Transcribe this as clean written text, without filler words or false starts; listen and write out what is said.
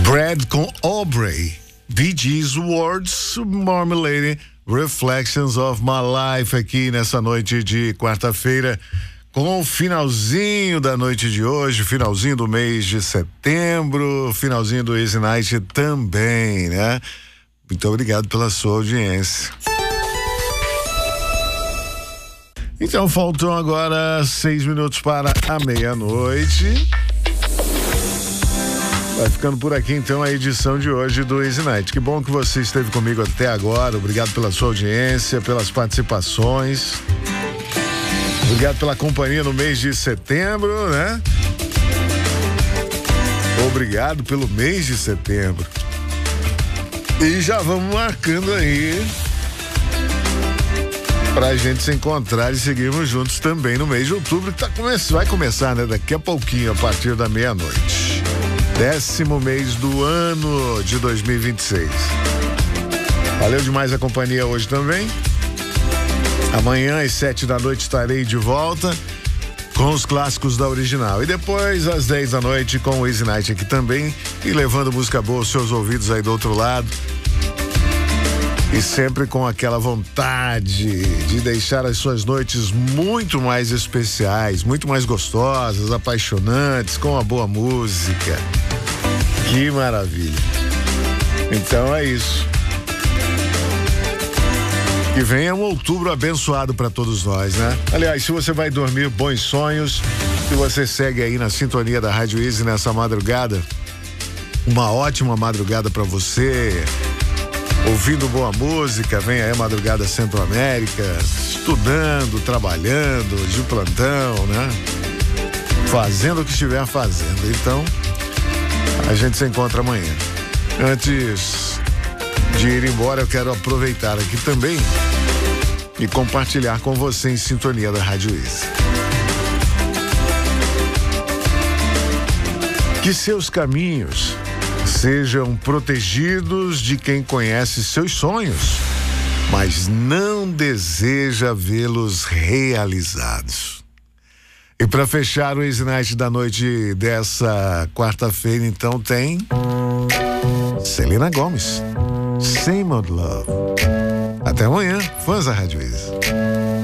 Brad com Aubrey, Bee Gees Words, Marmalade, Reflections of My Life, aqui nessa noite de quarta-feira, com o finalzinho da noite de hoje, finalzinho do mês de setembro, finalzinho do Easy Night também, né? Muito obrigado pela sua audiência. Então faltam agora 6 minutos para a meia-noite. Vai ficando por aqui então a edição de hoje do Easy Night. Que bom que você esteve comigo até agora. Obrigado pela sua audiência, pelas participações. Obrigado pela companhia no mês de setembro, né? Obrigado pelo mês de setembro. E já vamos marcando aí pra gente se encontrar e seguirmos juntos também no mês de outubro, que vai começar, né? Daqui a pouquinho, a partir da meia-noite. 10º mês do ano de 2026. Valeu demais a companhia hoje também. Amanhã às 7 da noite estarei de volta com os clássicos da original. E depois às 10 da noite com o Easy Night aqui também. E levando música boa aos seus ouvidos aí do outro lado. E sempre com aquela vontade de deixar as suas noites muito mais especiais, muito mais gostosas, apaixonantes, com a boa música. Que maravilha. Então é isso. Que venha um outubro abençoado para todos nós, né? Aliás, se você vai dormir, bons sonhos. Se você segue aí na sintonia da Rádio Easy nessa madrugada, uma ótima madrugada para você. Ouvindo boa música, vem aí a Madrugada Centro-América, estudando, trabalhando, de plantão, né? Fazendo o que estiver fazendo. Então, a gente se encontra amanhã. Antes de ir embora, eu quero aproveitar aqui também e compartilhar com você em sintonia da Rádio Easy. Que seus caminhos sejam protegidos de quem conhece seus sonhos, mas não deseja vê-los realizados. E para fechar o Easy Night da noite dessa quarta-feira, então tem Selena Gomez, Same Old Love. Até amanhã, fãs da Rádio Easy.